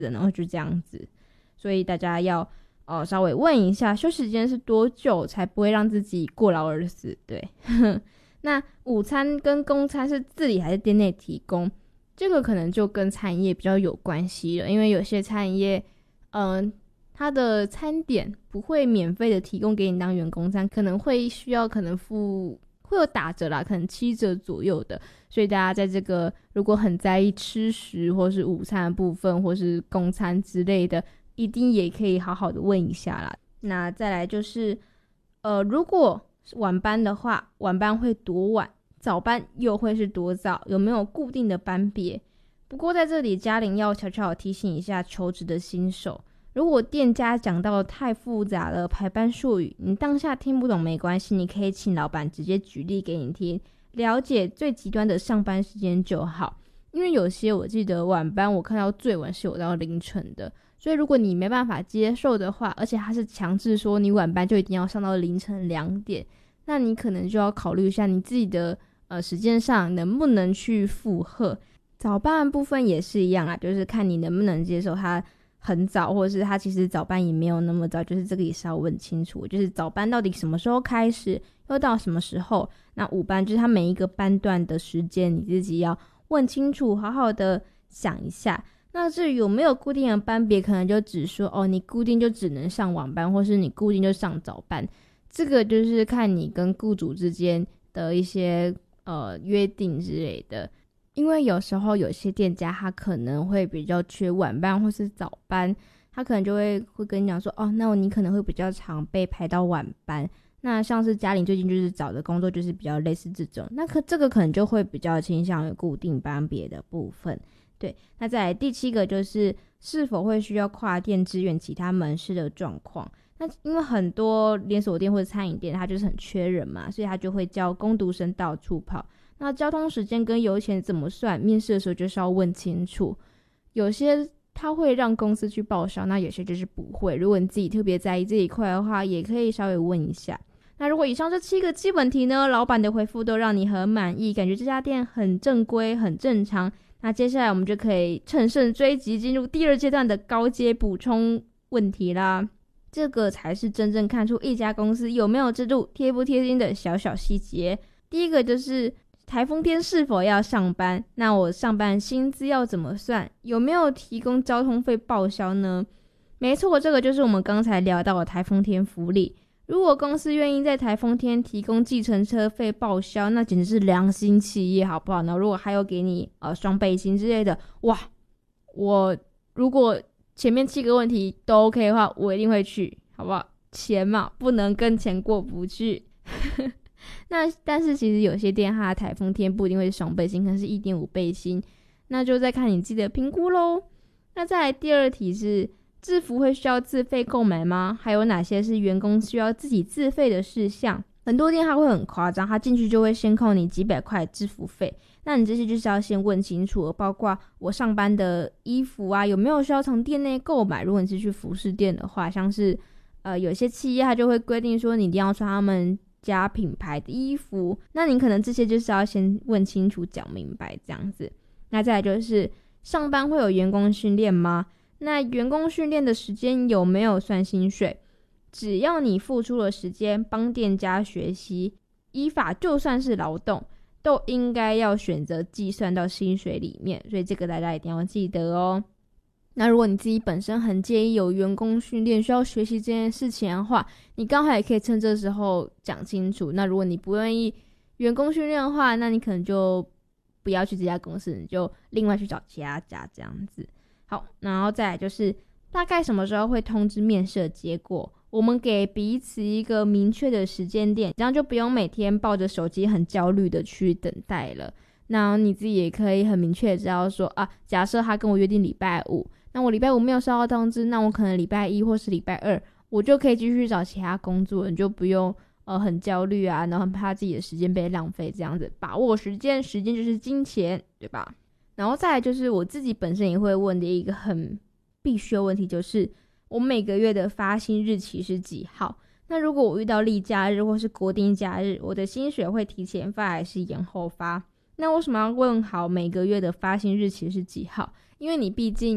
然后就这样子。所以大家要稍微问一下休息时间是多久，才不会让自己过劳而死。对那午餐跟公餐是自理还是店内提供，这个可能就跟餐饮业比较有关系了，因为有些餐饮业它的餐点不会免费的提供给你当员工餐，可能会需要可能会有打折啦，可能7折左右的。所以大家在这个如果很在意吃食或是午餐的部分或是公餐之类的，一定也可以好好的问一下啦。那再来就是如果晚班的话，晚班会多晚，早班又会是多早，有没有固定的班别。不过在这里嘉玲要悄悄提醒一下求职的新手，如果店家讲到太复杂了排班术语，你当下听不懂没关系，你可以请老板直接举例给你听，了解最极端的上班时间就好。因为有些我记得晚班我看到最晚是有到凌晨的，所以如果你没办法接受的话，而且他是强制说你晚班就一定要上到凌晨2点，那你可能就要考虑一下你自己的时间上能不能去负荷。早班的部分也是一样啦，就是看你能不能接受他很早，或者是他其实早班也没有那么早，就是这个也是要问清楚，就是早班到底什么时候开始，又到什么时候。那午班就是他每一个班段的时间你自己要问清楚，好好的想一下。那至于有没有固定的班别，可能就只说你固定就只能上晚班，或是你固定就上早班，这个就是看你跟雇主之间的一些约定之类的。因为有时候有些店家他可能会比较缺晚班或是早班，他可能就会跟你讲说那你可能会比较常被排到晚班。那像是嘉玲最近就是找的工作就是比较类似这种，那这个可能就会比较倾向于固定班别的部分。对，那再来第7个就是是否会需要跨店支援其他门市的状况。那因为很多连锁店或者餐饮店它就是很缺人嘛，所以他就会叫工读生到处跑。那交通时间跟油钱怎么算，面试的时候就是要问清楚。有些他会让公司去报销，那有些就是不会。如果你自己特别在意这一块的话，也可以稍微问一下。那如果以上这7个基本题呢，老板的回复都让你很满意，感觉这家店很正规很正常，那接下来我们就可以乘胜追击，进入第2阶段的高阶补充问题啦。这个才是真正看出一家公司有没有制度、贴不贴心的小小细节。第一个就是台风天是否要上班，那我上班薪资要怎么算，有没有提供交通费报销呢？没错，这个就是我们刚才聊到的台风天福利。如果公司愿意在台风天提供计程车费报销，那简直是良心企业好不好？然后如果还有给你双倍薪之类的，哇，我如果前面7个问题都 OK 的话，我一定会去，好不好？钱嘛，不能跟钱过不去。那但是其实有些店它的台风天不一定会是双倍薪，可能是1.5倍薪，那就再看你自己的评估咯。那再来第2题是制服会需要自费购买吗？还有哪些是员工需要自己自费的事项？很多店它会很夸张，它进去就会先扣你几百块制服费，那你这些就是要先问清楚，包括我上班的衣服啊有没有需要从店内购买。如果你是去服饰店的话，像是有些企业它就会规定说你一定要穿他们家品牌的衣服，那你可能这些就是要先问清楚讲明白这样子。那再来就是上班会有员工训练吗？那员工训练的时间有没有算薪水？只要你付出了时间帮店家学习，依法就算是劳动都应该要选择计算到薪水里面，所以这个大家一定要记得哦。那如果你自己本身很介意有员工训练需要学习这件事情的话，你刚好也可以趁这时候讲清楚。那如果你不愿意员工训练的话，那你可能就不要去这家公司，你就另外去找其他家这样子。好，然后再来就是大概什么时候会通知面试的结果，我们给彼此一个明确的时间点，这样就不用每天抱着手机很焦虑的去等待了。那你自己也可以很明确的知道说假设他跟我约定礼拜5，那我礼拜5没有收到通知，那我可能礼拜1或是礼拜2我就可以继续找其他工作，你就不用很焦虑啊，然后很怕自己的时间被浪费这样子。把握时间，时间就是金钱，对吧？然后再来就是我自己本身也会问的一个很必须的问题，就是我每个月的发薪日期是几号？那如果我遇到例假日或是国定假日，我的薪水会提前发还是延后发？那为什么要问好每个月的发薪日期是几号？因为你毕竟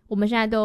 我们现在都